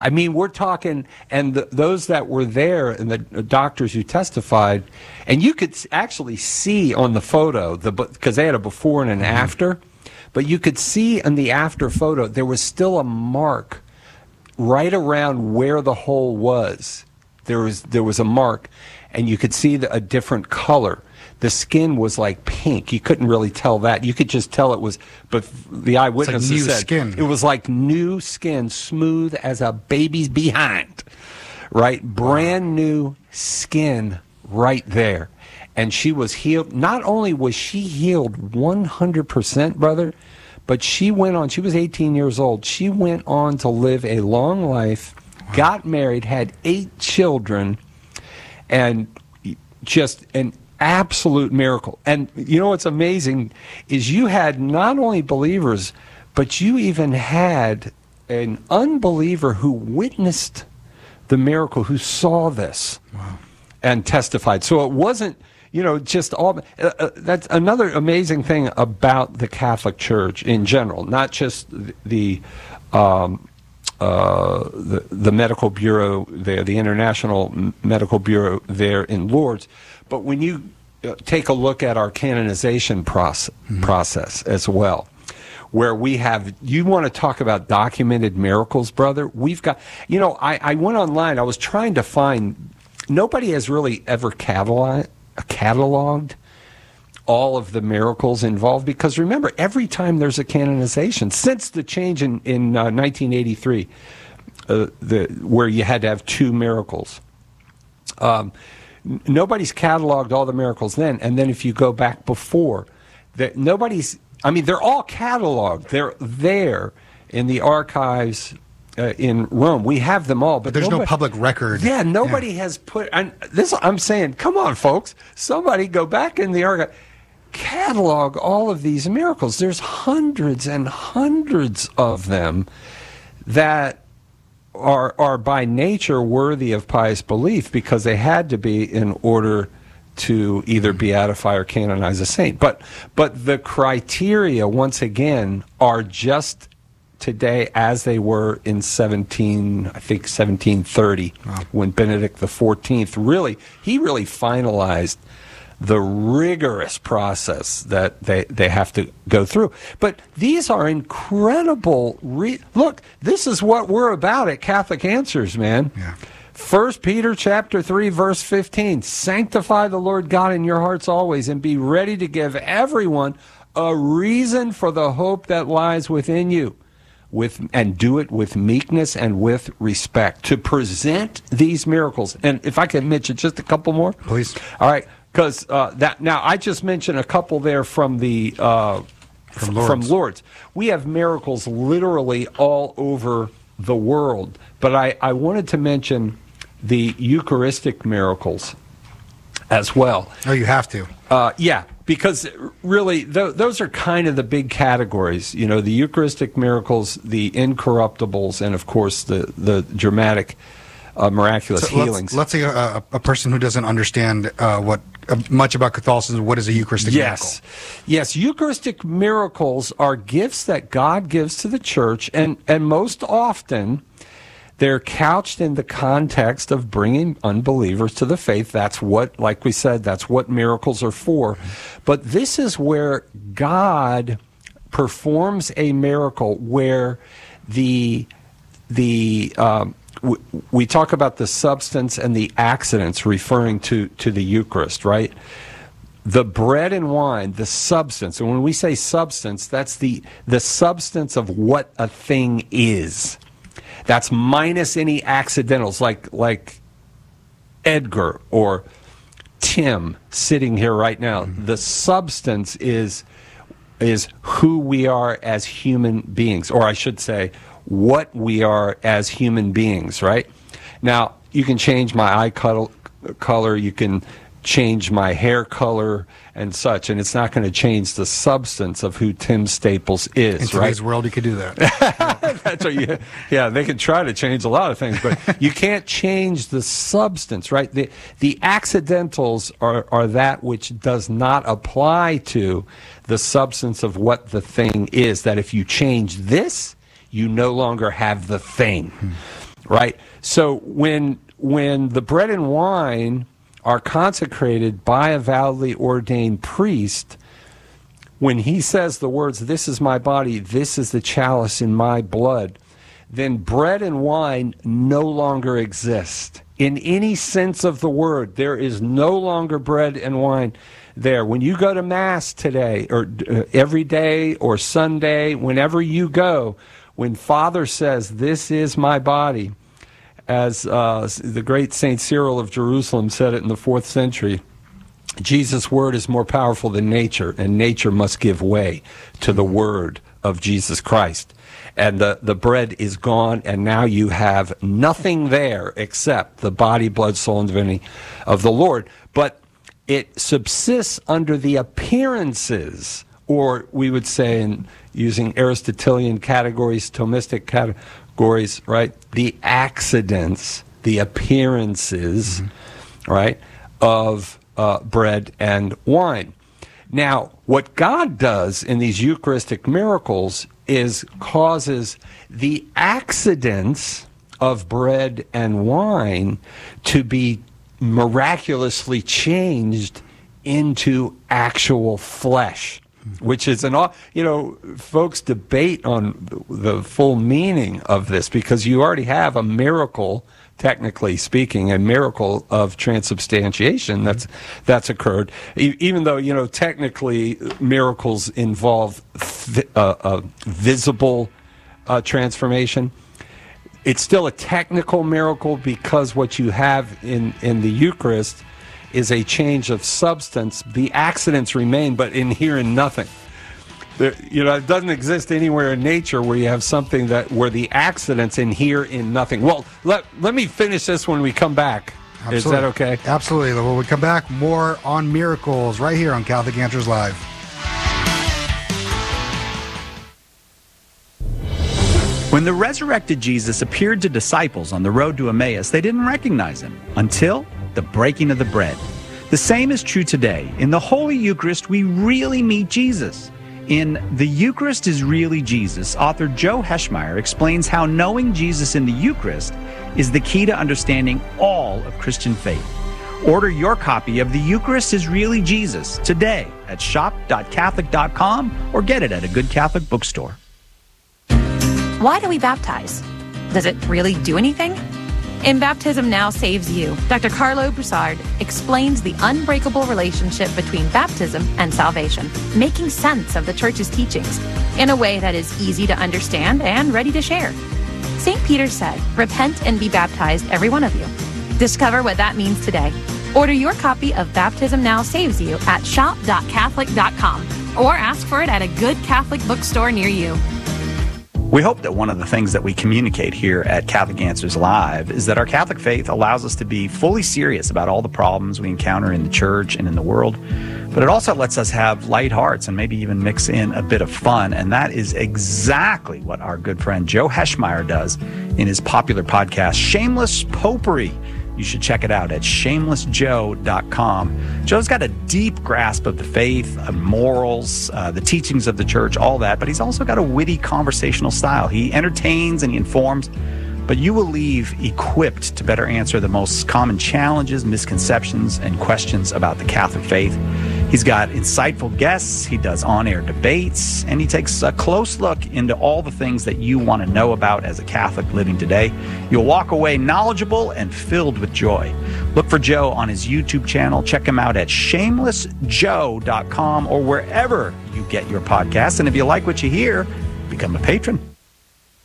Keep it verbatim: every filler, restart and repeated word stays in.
I mean, we're talking, and the, those that were there and the doctors who testified, and you could actually see on the photo, the because they had a before and an mm-hmm. after, but you could see in the after photo, there was still a mark right around where the hole was. There was, there was a mark, and you could see the, a different color. The skin was like pink. You couldn't really tell that. You could just tell it was, but the eyewitnesses like new said skin. It was like new skin, smooth as a baby's behind, right? Brand new skin right there. And she was healed. Not only was she healed one hundred percent, brother, but she went on, she was eighteen years old. She went on to live a long life, wow. got married, had eight children, and just an absolute miracle. And you know what's amazing is you had not only believers, but you even had an unbeliever who witnessed the miracle, who saw this wow. and testified. So it wasn't, you know, just all. Uh, uh, that's another amazing thing about the Catholic Church in general, not just the um, uh, the, the medical bureau there, the International Medical Bureau there in Lourdes. But when you uh, take a look at our canonization process, mm-hmm. process as well, where we have, you want to talk about documented miracles, brother? We've got, you know, I, I went online, I was trying to find, nobody has really ever catalog, cataloged all of the miracles involved, because remember, every time there's a canonization, since the change in, in uh, nineteen eighty-three, uh, the, where you had to have two miracles, um, nobody's cataloged all the miracles then. And then if you go back before, that nobody's, I mean, they're all cataloged. They're there in the archives uh, in Rome. We have them all. But, but there's nobody, no public record. Yeah, nobody yeah. has put, and this, I'm saying, come on, folks. Somebody go back in the archive, catalog all of these miracles. There's hundreds and hundreds of them that are are by nature worthy of pious belief, because they had to be in order to either beatify or canonize a saint. But but the criteria, once again, are just today as they were in seventeen, I think seventeen thirty, wow. when Benedict the fourteenth really he really finalized the rigorous process that they, they have to go through. But these are incredible. Re- Look, this is what we're about at Catholic Answers, man. Yeah. First Peter chapter three, verse fifteen. Sanctify the Lord God in your hearts always, and be ready to give everyone a reason for the hope that lies within you, with and do it with meekness and with respect. To present these miracles. And if I could mention just a couple more. Please. All right. Because uh, that now I just mentioned a couple there from the uh, from, Lourdes. from Lourdes. We have miracles literally all over the world, but I, I wanted to mention the Eucharistic miracles as well. Oh, you have to. Uh, yeah, because really th- those are kind of the big categories. You know, the Eucharistic miracles, the incorruptibles, and of course the the dramatic. Uh, miraculous so healings. Let's, let's say a, a person who doesn't understand uh, what uh, much about Catholicism, what is a Eucharistic yes. miracle? Yes, Eucharistic miracles are gifts that God gives to the church, and, and most often they're couched in the context of bringing unbelievers to the faith. That's what, like we said, that's what miracles are for. But this is where God performs a miracle where the the um, we talk about the substance and the accidents referring to, to the Eucharist, right? The bread and wine, the substance, and when we say substance, that's the, the substance of what a thing is. That's minus any accidentals, like like Edgar or Tim sitting here right now. Mm-hmm. The substance is is who we are as human beings, or I should say, what we are as human beings, right? Now, you can change my eye color, you can change my hair color and such, and it's not going to change the substance of who Tim Staples is, in today's right? world, you could do that. That's what you, yeah, they can try to change a lot of things, but you can't change the substance, right? The the accidentals are, are that which does not apply to the substance of what the thing is, that if you change this, you no longer have the thing. Hmm. right? So when when the bread and wine are consecrated by a validly ordained priest, when he says the words, "This is my body, this is the chalice in my blood," then bread and wine no longer exist. In any sense of the word, there is no longer bread and wine there. When you go to Mass today, or uh, every day, or Sunday, whenever you go, when Father says, "This is my body," as uh, the great Saint Cyril of Jerusalem said it in the fourth century, Jesus' word is more powerful than nature, and nature must give way to the word of Jesus Christ. And the, the bread is gone, and now you have nothing there except the body, blood, soul, and divinity of the Lord. But it subsists under the appearances, or we would say, in using Aristotelian categories, Thomistic categories, right? The accidents, the appearances, mm-hmm. right, of uh, bread and wine. Now, what God does in these Eucharistic miracles is causes the accidents of bread and wine to be miraculously changed into actual flesh, which is an, you know, folks debate on the full meaning of this, because you already have a miracle, technically speaking, a miracle of transubstantiation that's that's occurred. E- even though, you know, technically miracles involve vi- uh, uh, visible uh, transformation, it's still a technical miracle, because what you have in, in the Eucharist is a change of substance. The accidents remain, but inhere in nothing. There, you know, it doesn't exist anywhere in nature where you have something that where the accidents inhere in nothing. Well, let let me finish this when we come back. Absolutely. Is that okay? Absolutely. When we come back, more on miracles right here on Catholic Answers Live. When the resurrected Jesus appeared to disciples on the road to Emmaus, they didn't recognize him until the breaking of the bread. The same is true today. In the Holy Eucharist, we really meet Jesus. In The Eucharist is Really Jesus, author Joe Heschmeyer explains how knowing Jesus in the Eucharist is the key to understanding all of Christian faith. Order your copy of The Eucharist is Really Jesus today at shop dot catholic dot com or get it at a good Catholic bookstore. Why do we baptize? Does it really do anything? In Baptism Now Saves You, Doctor Carlo Broussard explains the unbreakable relationship between baptism and salvation, making sense of the Church's teachings in a way that is easy to understand and ready to share. Saint Peter said, "Repent and be baptized, every one of you." Discover what that means today. Order your copy of Baptism Now Saves You at shop dot catholic dot com or ask for it at a good Catholic bookstore near you. We hope that one of the things that we communicate here at Catholic Answers Live is that our Catholic faith allows us to be fully serious about all the problems we encounter in the church and in the world, but it also lets us have light hearts and maybe even mix in a bit of fun, and that is exactly what our good friend Joe Heschmeyer does in his popular podcast, Shameless Popery. You should check it out at shameless joe dot com. Joe's got a deep grasp of the faith, of morals, uh, the teachings of the church, all that, but he's also got a witty conversational style. He entertains and he informs, but you will leave equipped to better answer the most common challenges, misconceptions, and questions about the Catholic faith. He's got insightful guests, he does on-air debates, and he takes a close look into all the things that you want to know about as a Catholic living today. You'll walk away knowledgeable and filled with joy. Look for Joe on his YouTube channel. Check him out at shameless joe dot com or wherever you get your podcasts. And if you like what you hear, become a patron.